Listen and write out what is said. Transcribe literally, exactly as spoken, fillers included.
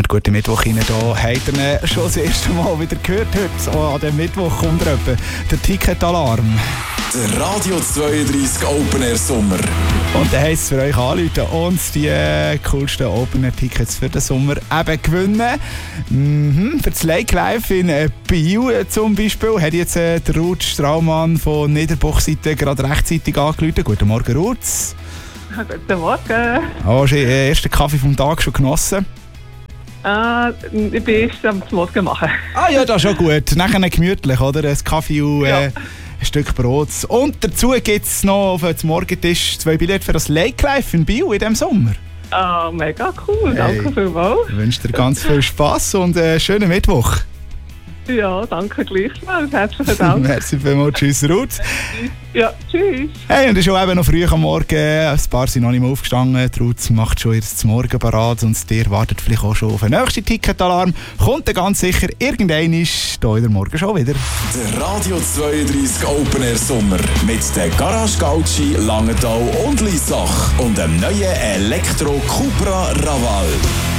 Stuart, guten Mittwoch Ihnen hier. Habt ihr ihn schon das erste Mal wieder gehört heute? Oh, an diesem Mittwoch kommt er etwa, der Ticketalarm. Der Radio zweiunddreißig Open Air Sommer. Und dann heisst es für euch anrufen und die äh, coolsten Open Air Tickets für den Sommer eben gewinnen. Mhm. Für das Lake Live in äh, Biel äh, zum Beispiel hat jetzt äh, der Ruth Straumann von Niederbuchseite gerade rechtzeitig angerufen. Guten Morgen, Ruth. Guten Morgen. Oh, hast du den ersten Kaffee vom Tag schon genossen? Äh, ich bin erst am Morgen machen. Ah ja, das ist schon gut. Nachher gemütlich, oder? Ein Kaffee und äh, Ja. ein Stück Brot. Und dazu gibt es noch auf dem Morgentisch zwei Billette für das Lake Life in Biel in diesem Sommer. Ah, mega cool. Hey. Danke vielmals. Ich wünsche dir ganz viel Spass und einen schönen Mittwoch. Ja, danke gleichfalls. Herzlichen Dank. Merci vielmals. Tschüss, Ruth. Ja, tschüss. Hey, und es ist auch eben noch früh am Morgen. Ein paar sind noch nicht mehr aufgestanden. Die Ruth macht schon ihr Morgen parat und dir wartet vielleicht auch schon auf den nächsten Ticketalarm. Kommt dann ganz sicher irgendein ist hier in der Morgen schon wieder. Der Radio zweiunddreißig Open Air Sommer mit der Garage Gauci, Langenthal und Liesach und dem neuen Elektro Cupra Raval.